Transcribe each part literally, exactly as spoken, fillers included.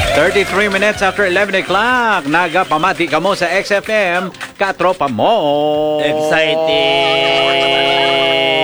thirty-three minutes after eleven o'clock. Nagapamati ka mo sa X F M. Katropa mo. Exciting!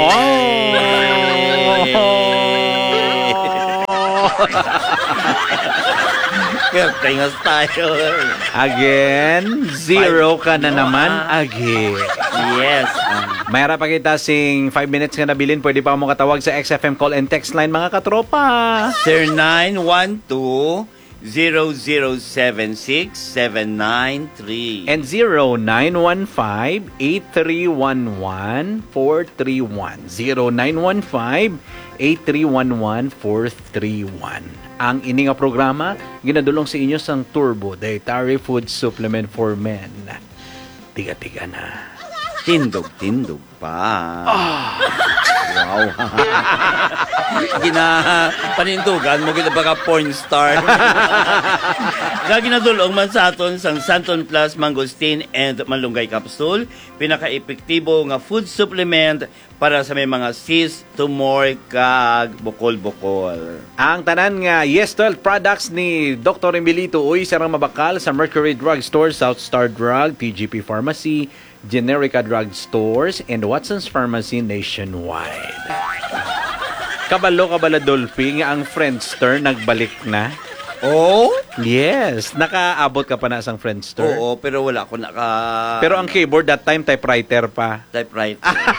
Kaya tingas tayo. Again, zero ka na naman. Again. Yes. Mayroon pa kita sing five minutes nga nabilin. Pwede pa mo katawag sa X F M call and text line mga katropa. zero nine one two zero zero seven six seven nine three And zero nine one five eight three one one four three one. zero nine one five eight three one one four three one. Ang ini nga programa ginadulong sa inyo sang Turbo Dietary Food Supplement for Men. Tiga-tiga na. Tindog-tindog pa. Ah. Wow. Gina panindugan mo gina baka porn star. Gagi na dulong man sa aton sang Santon Plus Mangosteen and Malunggay Capsule, pinaka-epektibo nga food supplement para sa may mga sis, tumor, kag bukol-bukol. Ang tanan nga Yes twelve products ni Doctor Emilito uy sarang mabakal sa Mercury Drug Store, South Star Drug, T G P Pharmacy, Generica Drug Stores, and Watson's Pharmacy nationwide. Kabalo kabala Dolphy nga ang Friendster nagbalik na. Oh? Yes, nakaabot ka pa na sang Friendster. Oo, pero wala ko naka... Pero ang keyboard that time typewriter pa. Typewriter.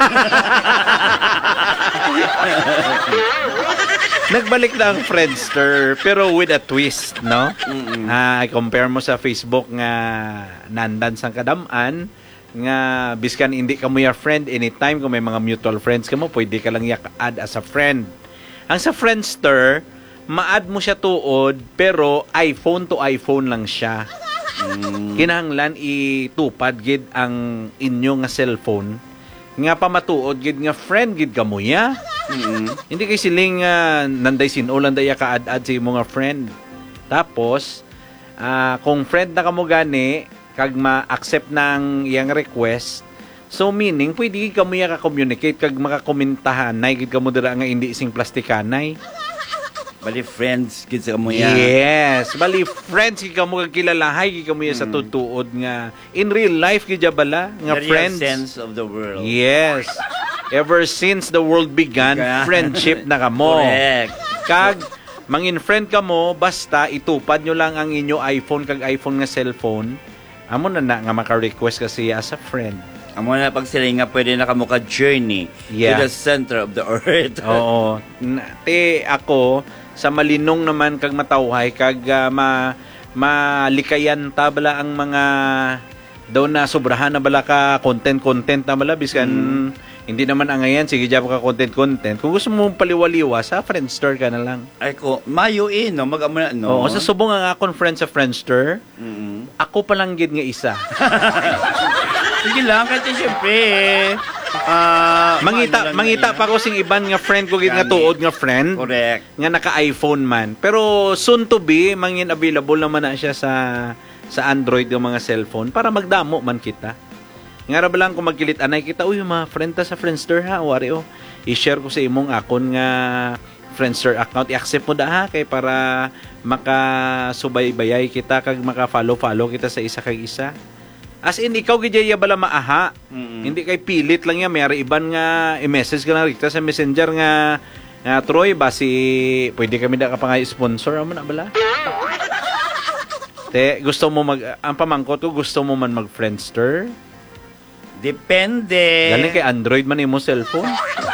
Nagbalik na ang Friendster pero with a twist, no? Mm-mm. Ah, compare mo sa Facebook nga nandan sang kadaman nga biskan hindi ka mo your friend anytime kung may mga mutual friends ka mo pwede ka lang i-add as a friend. Ang sa Friendster, ma-add mo siya tuod pero iPhone to iPhone lang siya. Mm. Kinahanglan itupad gid ang inyo nga cellphone nga pamatuod gid nga friend gid ka mo ya. Mm-hmm. Hindi kay siling uh, nanday sinulan daya ka add-add sa imong nga friend. Tapos uh, kung friend na ka mo gani kag ma-accept ng iyang request, so meaning pwede ka mo ya ka-communicate kag makakomentahan nay gid ka mo dira nga hindi sing plastikanay. Bali friends gid sa mo ya. Yes, bali friends gid ka mo kag kilalahay gid ka mo ya sa tutuod nga in real life gid bala nga The friends. real sense of the world. Yes. Ever since the world began, friendship na ka mo. Correct. Kag mangin friend ka mo basta itupad nyo lang ang inyo iPhone kag iPhone nga cellphone. Amo na na nga maka-request kasi as a friend. Amo na pag sila nga pwede na kamo ka-journey Yeah. to the center of the earth. Oo. Na- Te ako sa malinong naman kag matawhay kag uh, ma malikayan ta bala ang mga daw na sobrahan na bala ka content content na bala biskan mm. Hindi naman ang ngayon sige jab ka content content. Kung gusto mo paliwaliwa sa Friendster ka na lang. Ay ko, mayo eh, no? Mag-amo na, no? Oo, sa subong ang akong friend sa Friendster, Mm-hmm. ako pa lang gid nga isa. Sige lang, kasi syempre, ah, mangita ano lang mangita na pa ko sing iban nga friend ko gid nga Gani. tuod nga friend. Correct. Nga naka-iPhone man. Pero soon to be, mangin available naman na siya sa sa Android yung mga cellphone para magdamo man kita. Nga ra ba lang kung magkilit anay kita, uy, mga friend ta sa Friendster ha, wari oh. I-share ko sa imong akon nga Friendster account, i-accept mo da ha kay para makasubaybayay kita kag maka-follow-follow kita sa isa kag isa. As in ikaw gid ya bala maaha. Mm-hmm. Hindi kay pilit lang ya, may iban nga i-message ka na rikta sa Messenger nga nga Troy ba si pwede kami da ka pa nga sponsor amo na bala. Te, gusto mo mag ang pamangkot ko gusto mo man mag Friendster? Depende. Galing kay Android man imo cellphone.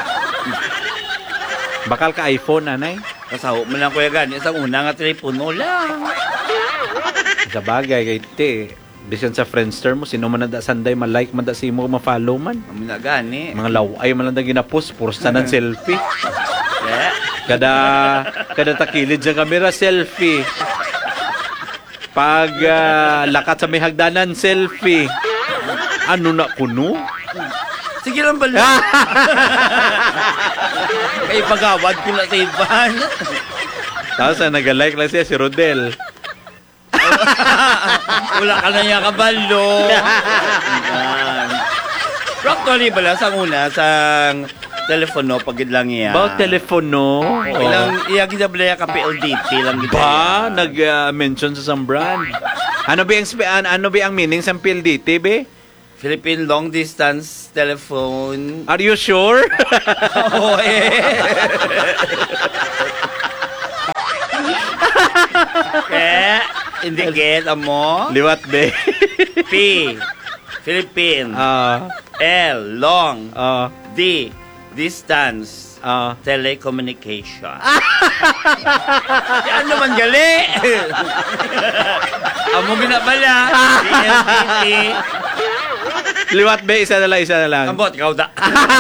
Bakal ka iPhone anay. Kasaho mo lang kuya gani sa una nga telepono lang. Sa bagay kay te, bisan sa Friendster mo sino man nada sanday ma-like man da si mo ma-follow man. Amo na gani. Mga laway man lang gina-post puro sa nan selfie. Yeah. Kada kada takilid sa camera selfie. Pag uh, lakat sa may hagdanan selfie. Ano na kuno? Sige lang bala. Kay pagawad ko na sa iban. Tapos na nag-like lang siya si Rodel. Wala ka na niya kabalo. Actually bala sa una sang telepono pagid lang iya. About telepono. Ilang iya gidablaya ka P L D T lang gid. Ba, nag-mention sa isang brand. Ano ba ang spe- an- ano ba ang meaning sa P L D T, be? Philippine Long Distance Telephone. Are you sure? Oo eh. Kaya, indicate mo. Liwat, be. P. Philippine. Ah, L. Long. ah, D. Distance. ah. Telecommunication. Yan naman gali. Amo ginabala. P L D T. Liwat, be. Isa na lang, isa na lang. Ambot, ikaw da.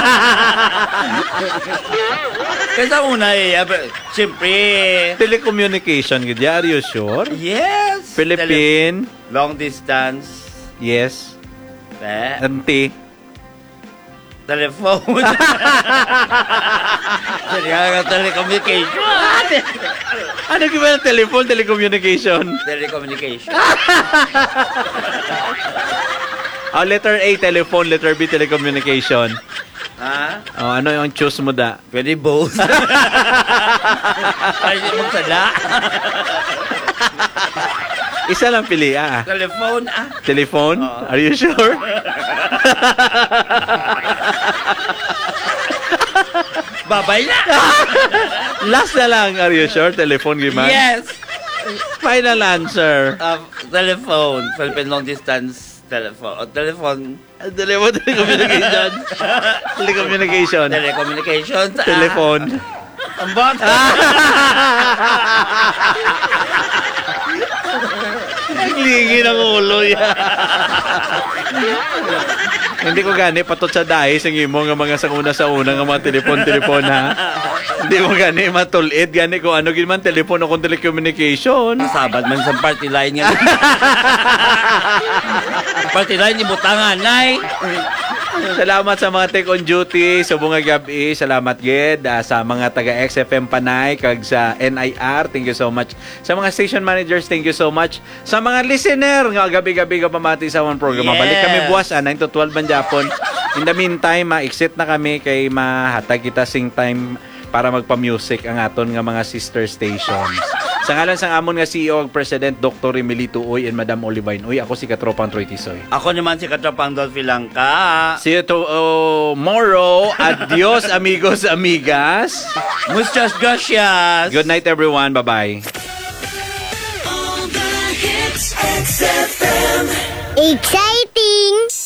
Kaya una eh, ab- siyempre, Telecommunication, gid. Are you sure? yes. Philippine. Tele- long distance. Yes. Eh, Anti. telephone. Kaya nga telecommunication. Ano gimana telephone, telecommunication? Telecommunication. Oh, letter A, telephone. Letter B, telecommunication. Ha? Oh, ano yung choose mo da? Pwede both. Ay, magsala. Isa lang pili, ah. Telephone, ah. Telephone? Oo. Are you sure? Babay na. Last na lang. Are you sure? Telephone, Giman? Yes. Final answer. Uh, telephone. Philippine long distance telephone. O, telephone. Telephone, telecommunication. Telecommunication. Telecommunication. Ah. Telephone. Ang bot. Ang lingi ng ulo yan. Hindi ko gani patot sa dahi sa imo nga mga sanguna sa una nga mga telepon-telepon ha. Hindi mo gani matulid gani kung ano gid man telepono kung telecommunication. Sabad man sa party line nga. Party line ni butangan nay. Salamat sa mga take on duty sa bunga gabi. Salamat gid ah, sa mga taga X F M Panay kag sa N I R. Thank you so much. Sa mga station managers, thank you so much. Sa mga listener nga gabi-gabi ka pamati sa one program. Yes. Balik kami buwas ah, nine to twelve man Japon. In the meantime, ma-exit na kami kay mahatag kita sing time para magpa-music ang aton nga mga sister stations. Sa ngalan sang amon nga C E O ug President Doctor Emilito Uy and Madam Olivine Uy, ako si Katropang Troy Tisoy. Ako naman si Katrapang Dolphy Langka. See you tomorrow. Adios, amigos, amigas. Muchas gracias. Good night, everyone. Bye-bye. All the hits, X F M. Exciting!